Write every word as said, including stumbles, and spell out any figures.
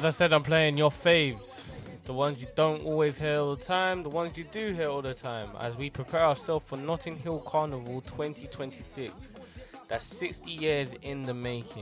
As I said, I'm playing your faves. The ones you don't always hear all the time, the ones you do hear all the time, as we prepare ourselves for Notting Hill Carnival twenty twenty-six. That's sixty years in the making.